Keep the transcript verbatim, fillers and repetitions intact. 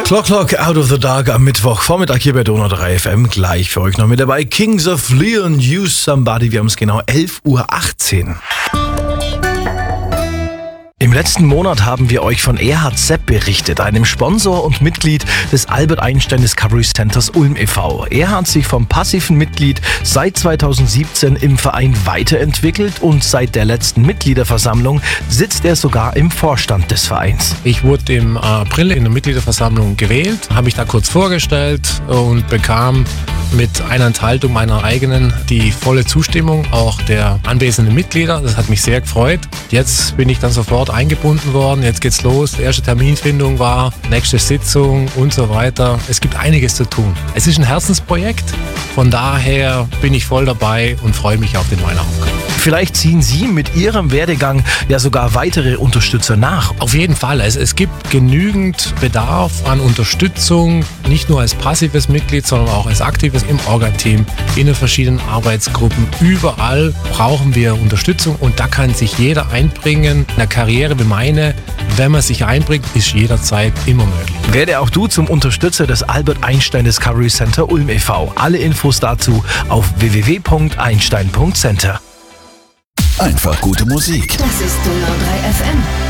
Clock Clock Out of the Dark am Mittwochvormittag hier bei Donau drei F M. Gleich für euch noch mit dabei Kings of Leon, Use Somebody. Wir haben es genau elf Uhr achtzehn. Im letzten Monat haben wir euch von Erhard Sepp berichtet, einem Sponsor und Mitglied des Albert Einstein Discovery Centers Ulm e V Er hat sich vom passiven Mitglied seit zweitausendsiebzehn im Verein weiterentwickelt und seit der letzten Mitgliederversammlung sitzt er sogar im Vorstand des Vereins. Ich wurde im April in der Mitgliederversammlung gewählt, habe mich da kurz vorgestellt und bekam mit einer Enthaltung meiner eigenen die volle Zustimmung auch der anwesenden Mitglieder. Das hat mich sehr gefreut. Jetzt bin ich dann sofort eingebunden worden. Jetzt geht's los. Die erste Terminfindung war, nächste Sitzung und so weiter. Es gibt einiges zu tun. Es ist ein Herzensprojekt. Von daher bin ich voll dabei und freue mich auf den neuen Aufgaben. Vielleicht ziehen Sie mit Ihrem Werdegang ja sogar weitere Unterstützer nach. Auf jeden Fall. Es, es gibt genügend Bedarf an Unterstützung, nicht nur als passives Mitglied, sondern auch als aktives im Orga-Team, in den verschiedenen Arbeitsgruppen. Überall brauchen wir Unterstützung und da kann sich jeder einbringen. Eine Karriere wie meine, wenn man sich einbringt, ist jederzeit immer möglich. Werde auch du zum Unterstützer des Albert Einstein Discovery Center Ulm e V Alle Infos dazu auf w w w punkt einstein punkt center. Einfach gute Musik. Das ist Donau drei F M.